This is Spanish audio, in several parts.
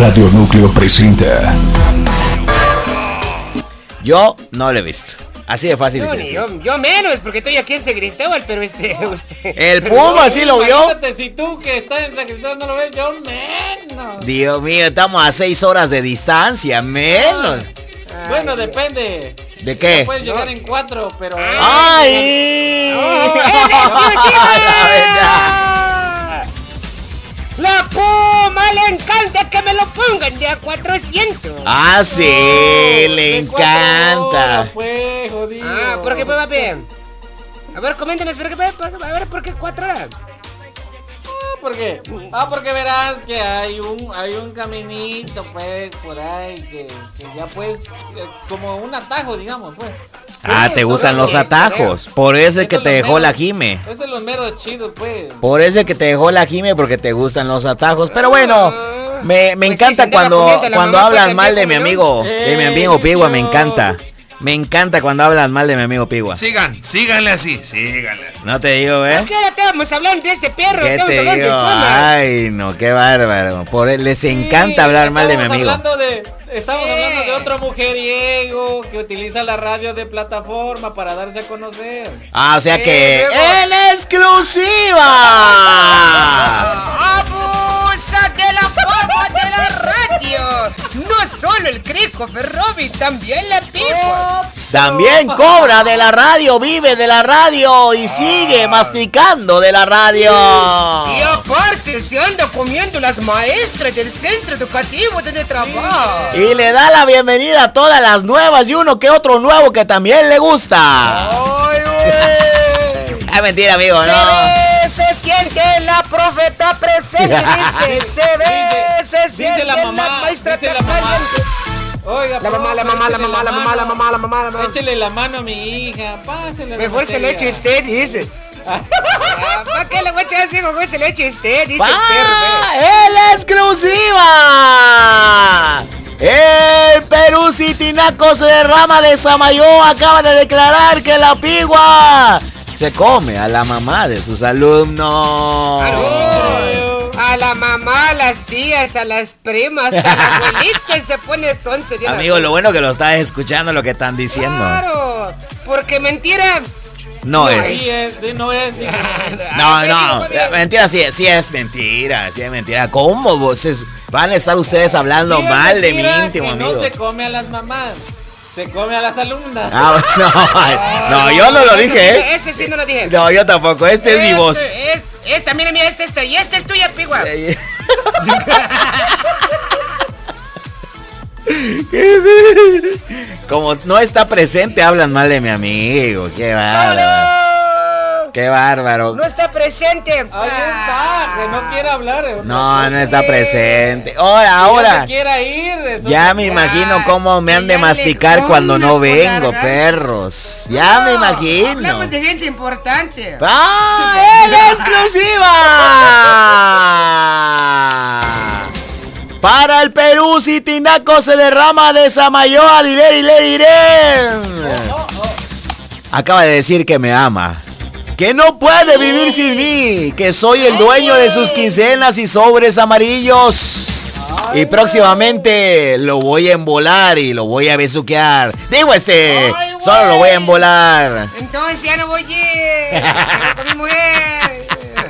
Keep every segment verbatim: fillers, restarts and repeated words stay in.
Radio Núcleo presenta. Yo no lo he visto. Así de fácil. No, yo, yo menos, porque estoy aquí en San Cristóbal, pero este, usted... El Puma sí lo vio. Imagínate, si tú que estás en San Cristóbal no lo ves, yo menos. Dios mío, estamos a seis horas de distancia, menos. Ay, bueno, depende. ¿De qué? No puedes llegar en cuatro, pero... ¡Ay! ¡Oh, en exclusiva! La Puma le encanta que me lo pongan de a cuatrocientos. Ah, sí, No, le de cuatro encanta. horas, pues, jodido. Ah, ¿por qué, papi? A ver, coméntenos, ¿por qué, por qué, a ver, ¿por qué cuatro horas? Ah, ¿por qué? Ah, porque verás que hay un hay un caminito, pues, por ahí, que, que ya pues, eh, como un atajo, digamos, pues. Ah, Sí, te gustan solo los que- atajos. Por eso es que Eso te es lo dejó la mero- Jime. Eso es lo mero chido, pues. Por eso es que te dejó la Jime, porque te gustan los atajos. Pero bueno, me, me Pues sí, encanta se andaba cuando, comiendo la cuando mamá, hablas pues, mal de también mi comió. amigo. De mi Eh, amigo Pigua, me Dios. encanta. Me encanta cuando hablas mal de mi amigo Pigua. Sigan, síganle así, síganle. No te digo, ¿eh? ¿Por qué ahora estábamos hablando de este perro? ¿Qué Estamos te hablando digo? de Puma. Ay, no, qué bárbaro. Por él les encanta Sí, hablar mal de mi estamos amigo. Hablando de, estamos Sí. hablando de otro mujeriego que utiliza la radio de plataforma para darse a conocer. Ah, o sea Sí, que luego- en exclusiva. ¡Abusa de la fama de la radio! No solo el Crico Ferrovi, también la Pipo. También cobra de la radio, vive de la radio y sigue masticando de la radio. Y aparte se anda comiendo las maestras del centro educativo donde trabaja. Y le da la bienvenida a todas las nuevas y uno que otro nuevo que también le gusta. ¡Ay, güey! Es mentira, amigo, Se no. ve, se siente la profeta presente, dice. Se ve, se dice siente la la, mamá, maestra dice la mamá. caliente. Oiga, La mamá, la profe, mamá, la échele mamá, la mamá, la mano. mamá, la mamá, la mamá. Échele la mano a mi hija, pásele la Mejor se lo botella. eche usted, dice. Ah, ¿para qué le voy a echar así? Mejor se lo eche usted, dice ¡Pa! el perro. ¡El exclusiva! El Perú Citinaco se derrama de Samayoa. Acaba de declarar que la Pigua se come a la mamá de sus alumnos. Claro. A la mamá, a las tías, a las primas, a la abuelita se pone sonce. de una Amigo, vez. lo bueno que lo estás escuchando lo que están diciendo. Claro, porque mentira. No No es. Sí, es, sí, no es. sí. No, no, mentira, sí, sí es mentira, sí es mentira. ¿Cómo vos es- van a estar ustedes hablando Sí, es mal de mi mentira íntimo que amigo? No se come a las mamás, se come a las alumnas. Ah, no, no, yo no lo dije, ¿eh? Ese sí no lo dije. No, yo tampoco, este es mi voz. Es, esta, mira, mira, esta, esta, y esta es tuya, Pigua. Como no está presente, hablan mal de mi amigo. Qué bárbaro. ¡No! Qué bárbaro. No está presente. Ahí está, que no quiere hablar. eh. No, no está Sí. presente. Ahora, Que ya ahora. se quiera ir. eso Ya es- me Ya, imagino cómo me han de ya le masticar come cuando no por la vengo, garganta. perros. Ya me imagino. Hablamos de gente importante. ¡Ah! ¡El exclusiva! Para el Perú, Citinaco se derrama de Samayoa, diré, diré, diré. Acaba de decir que me ama. Que no puede vivir sin mí. Que soy el dueño de sus quincenas y sobres amarillos. Y próximamente lo voy a embolar y lo voy a besuquear. Digo este, Ay, solo lo voy a güey. embolar. Entonces ya no voy a ir. Con mi mujer.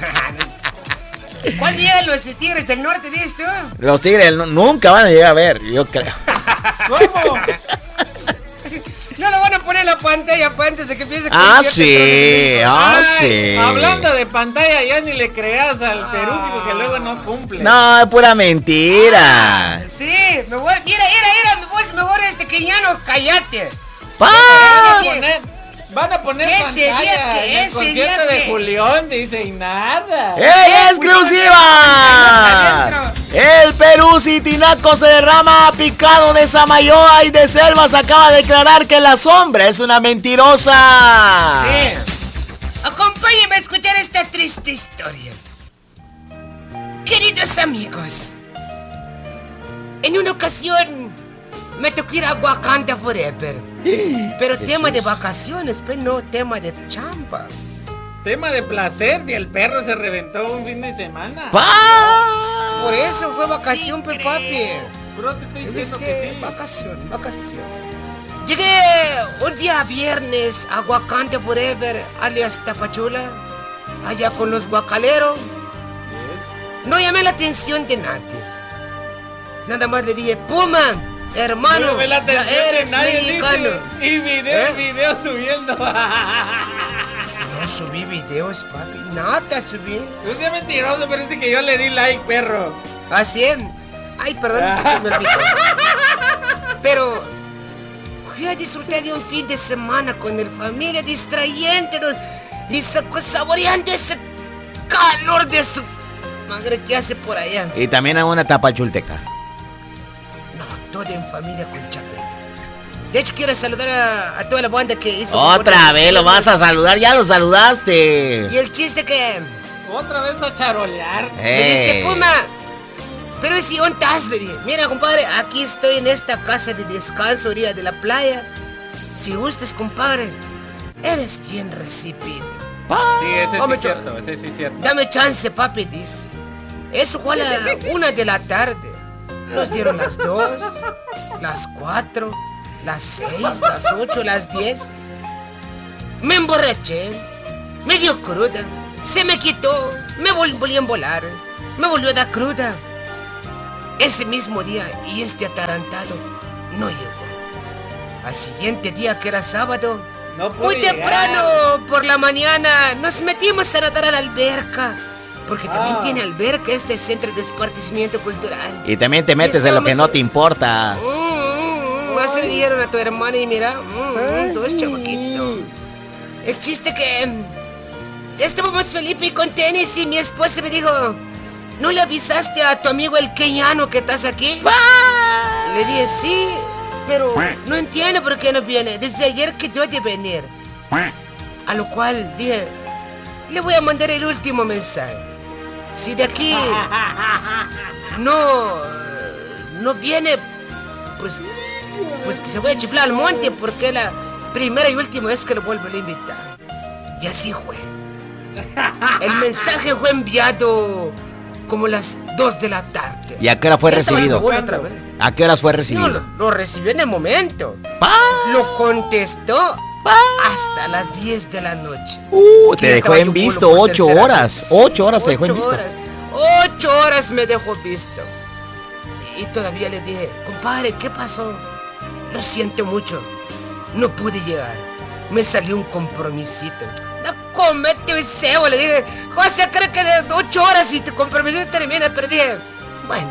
¿Cuál día de los tigres del norte de esto? Los tigres nu- nunca van a llegar a ver, yo creo. ¿Cómo? No lo van a poner en la pantalla pues, antes de que empiece con Ah, cierto sí, conocimiento. ah, Ay, sí. Hablando de pantalla, ya ni le creas al Perú, porque luego no cumple. No, es pura mentira. Sí, me voy. Mira, mira, mira, me voy mejor este que ya no cállate. ¡Pa! Van a poner, van a poner Ese pantalla día que- en el ese concierto día de que- Julián, dice, y nada. ¡Ey, exclusiva! Adentro. El Perú Citinaco se derrama picado de Samayoa y de Selvas acaba de declarar que la sombra es una mentirosa. Sí. Acompáñenme a escuchar esta triste historia. Queridos amigos, en una ocasión me tocó ir a Wakanda Forever. Pero tema de vacaciones, pero no tema de chamba. Tema de placer, si el perro se reventó un fin de semana. ¡Pa! Por eso fue fue vacación, pues, papi. Bro, te estoy diciendo ¿Viste? que sí. Vacación, vacación. Llegué un día viernes a Wakanda Forever, alias Tapachula, allá con los guacaleros. No llamé la atención de nadie. Nada más le dije, Puma, hermano, No me la ya atención de eres nadie, mexicano. dice. Y video, ¿Eh? video subiendo. No subí videos, papi, nada subí. No seas mentiroso, parece que yo le di like, perro. Así es. Ay, perdón, se me olvidó. Pero fui a disfrutar de un fin de semana con el familia, distrayéndonos y saco- saboreando ese calor de su madre que hace por allá. Y también a una tapachulteca. No, todo en familia con Chapel. De hecho, quiero saludar a, a toda la banda que hizo. Otra vez lo vas a saludar, ya lo saludaste. Y el chiste que Otra vez a charolear. me dice, Eh. Puma, pero si ¿dónde estás? Le dije, mira, compadre, aquí estoy en esta casa de descanso, orilla de la playa. Si gustas, compadre, eres bien recibido. Sí, ese sí Hombre, es cierto, ese sí es cierto. Dame chance, papi, dice. Eso fue a la una de la tarde. Nos dieron las dos, las cuatro, las seis, las ocho, las diez. Me emborraché, me dio cruda, se me quitó, me vol- volví a embolar, me volvió a dar cruda. Ese mismo día y este atarantado no llegó. Al siguiente día, que era sábado, No pude muy temprano llegar. por la mañana nos metimos a nadar a la alberca. Porque también Ah. tiene alberca este centro de esparcimiento cultural. Y también te metes en lo que no te importa. Mm, mm, mm, así le dijeron a tu hermana y mira, mm, mm, dos chamaquitos. El chiste que mm, estábamos Felipe y con tenis y mi esposa me dijo, ¿no le avisaste a tu amigo el keñano que estás aquí? Le dije, sí, pero no entiendo por qué no viene. Desde ayer quedó de venir. A lo cual dije, le voy a mandar el último mensaje. Si de aquí no no viene, pues pues que se voy a chiflar al monte, porque es la primera y última vez que lo vuelvo a invitar. Y así fue. El mensaje fue enviado como las dos de la tarde. ¿Y a qué hora fue Ya estaba recibido? el vuelo otra vez. ¿A qué horas fue No, recibido? lo, lo recibió en el momento. ¡Pa! Lo contestó hasta las diez de la noche. Uh, Que te ya dejó estaba en yo visto culo por ocho tercera horas. vez. Ocho horas te dejó en Ocho visto. horas. Ocho horas me dejó visto. Y todavía le dije, compadre, ¿qué pasó? Lo siento mucho. No pude llegar. Me salió un compromisito. No comete un cebo, le dije. José cree que de ocho horas y tu compromiso termina, pero dije, bueno,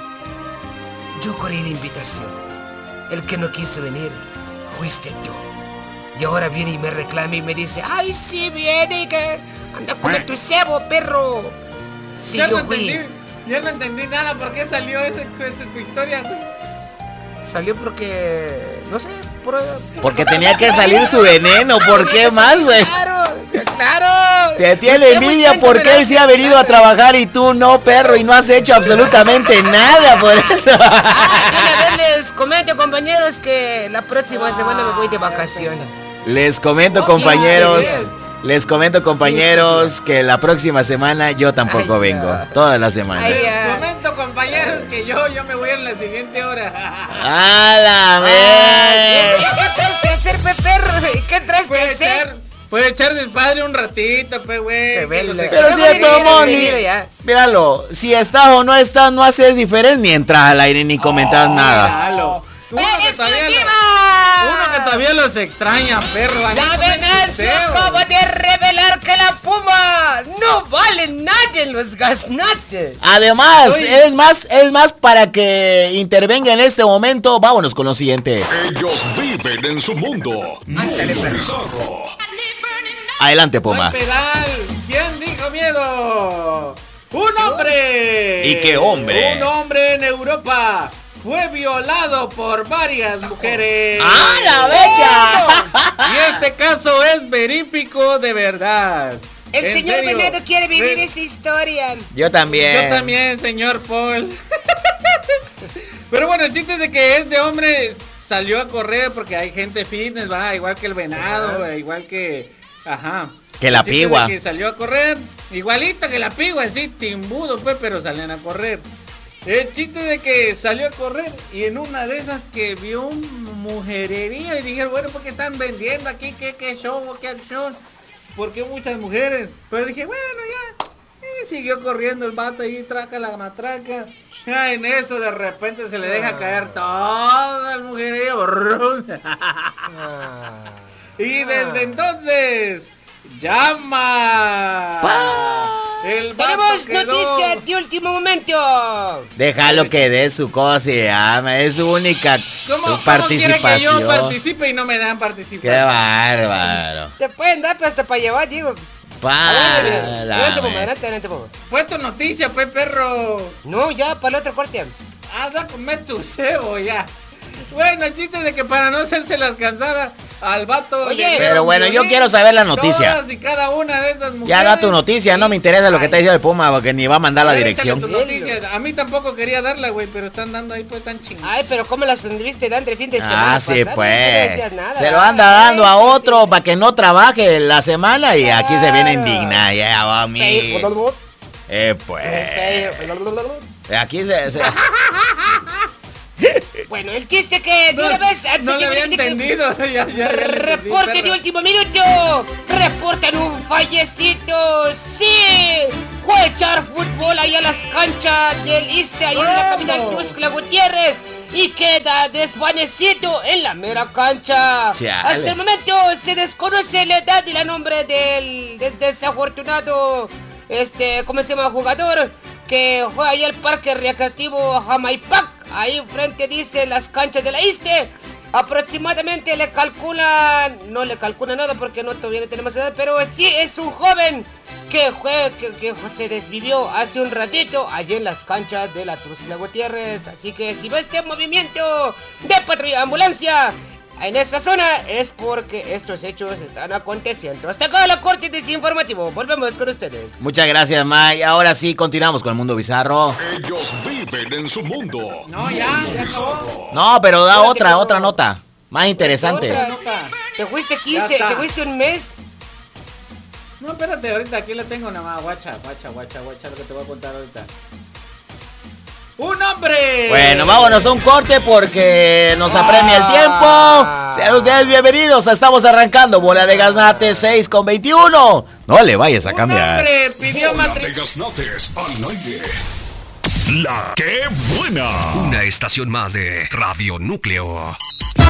yo corrí la invitación. El que no quiso venir, fuiste tú. Y ahora viene y me reclama y me dice, ay, sí viene y que anda a comer tu cebo, perro. Sí, ya no yo fui. entendí, ya no entendí nada. ¿Por qué salió ese, ese tu historia, güey? Salió porque, no sé, por... Porque tenía que salir su veneno. ¿Por qué más, güey? Claro, claro. Te tiene Usted muy envidia tonto, porque ¿verdad? él sí ha venido a trabajar y tú no, perro, y no has hecho absolutamente nada por eso. Ah, y una vez les comento, compañeros, que la próxima semana me voy de vacaciones. Les comento, Oh, compañeros, sí, sí. les comento, compañeros, que la próxima semana yo tampoco Ay, vengo. ya. Toda la semana. Ay, Les ya. comento, compañeros, que yo, yo me voy en la siguiente hora. ¡A la ¿Qué, vez! qué traes que hacer, pe perro? ¿Qué traes que Puede hacer? echar, puede echar despadre un ratito, pe, güey. Pe, vela. Que Pero los si Ya de me todo viene, modo, me ni- viene ya. míralo, si estás o no estás, no haces diferencia ni entras al aire ni comentas nada. Míralo. Uno ¡Eh, que todavía lo- exclusiva! Uno que todavía los extraña, perro. a mí La no me Venancio deseo. acaba de revelar que la Puma no vale nada en los gaznates. Además, Oye. es más, es más para que intervenga en este momento. Vámonos con lo siguiente. Ellos viven en su mundo. Mundo bizarro. Adelante, No hay Poma. pedal. ¿Quién dijo miedo? ¡Un hombre! ¿Y qué hombre? Un hombre en Europa fue violado por varias mujeres. ¡Ah, la bella! Y este caso es verídico de verdad. El ¿En señor serio? Venado quiere vivir Re- esa historia. Yo también. Yo también, señor Paul. Pero bueno, el chiste es de que este hombre salió a correr porque hay gente fitness, va, igual que el venado, igual que... Ajá. Que la El chiste es de pigua. que salió a correr, igualito que la pigua, así, timbudo, pues, pero salían a correr. El chiste de que salió a correr y en una de esas que vio un mujererío y dije, bueno, ¿por qué están vendiendo aquí? ¿Qué, qué show? ¿Qué acción? ¿Por qué muchas mujeres? Pero dije, bueno, ya. Y siguió corriendo el vato ahí, traca la matraca. Ya en eso de repente se le deja caer todo el mujerío. Y desde entonces llama. El vato Tenemos quedó... noticias de último momento. Déjalo que dé su cosa y llama. Es su única ¿Cómo, participación. ¿Cómo quiere que yo participe y no me dan participar? Qué bárbaro. Te pueden dar hasta para llevar, digo. Pa, Adelante, la adelante, me- mamá, adelante, adelante, mamá. Fue tu noticia, pues, perro. No, ya, para el otro corte. Anda a comer tu cebo ya. Bueno, el chiste es de que para no hacerse las cansadas al vato. Oye, le dieron pero bueno, yo violín, quiero saber la noticia. Todas y cada una de esas mujeres. Ya da tu noticia, no me interesa lo que está diciendo el Puma porque ni va a mandar la A ver, dirección. échale tu noticia. A mí tampoco quería darla, güey, pero están dando ahí pues tan chingados. Ay, pero ¿cómo las anduviste dando el fin de semana? Ah, sí, pasado? No pues. decías nada. Se lo anda dando a Ay, sí, otro sí. para que no trabaje la semana y aquí se viene Claro. indigna. Ya va a mí. Feo. Eh, pues. Feo. Aquí se. se- Bueno, el chiste que de No, una vez... no le había entendido. ya, ya, ya le entendí, Reporte de perro. último minuto. Reportan un fallecido. Sí. Fue a echar fútbol ahí a las canchas del Iste, ahí en la capital ¿Cómo? Tuxtla Gutiérrez. Y queda desvanecido en la mera cancha. Chale. Hasta el momento se desconoce la edad y el nombre del des- desafortunado, este, ¿cómo se llama? Jugador que fue ahí al parque recreativo Jamaipac. Ahí frente dice las canchas de la Iste. Aproximadamente le calculan, no le calculan nada porque no todavía no tenemos edad, pero sí es un joven que, fue, que, que se desvivió hace un ratito allí en las canchas de la Tuxtla Gutiérrez. Así que si ve este movimiento de patrulla ambulancia en esa zona es porque estos hechos están aconteciendo. Hasta acá la corte desinformativo. Volvemos con ustedes. Muchas gracias, Mike. Ahora sí, continuamos con el mundo bizarro. Ellos viven en su mundo. No, ya, ya acabó. No, pero da Espérate, otra, pero- otra nota. Más interesante. Otra. Nota. Te fuiste Ya quince, está. te fuiste un mes. No, espérate, ahorita aquí la tengo nada más. Guacha, guacha, guacha, guacha, lo que te voy a contar ahorita. ¡Un hombre! Bueno, vámonos a un corte porque nos apremia el tiempo. Sean ustedes bienvenidos. Estamos arrancando. Bola de Gaznate seis con veintiuno. No le vayas a Un cambiar. hombre pidió Bola de matrimonio. Gaznates al aire. La que buena. Una estación más de Radio Núcleo.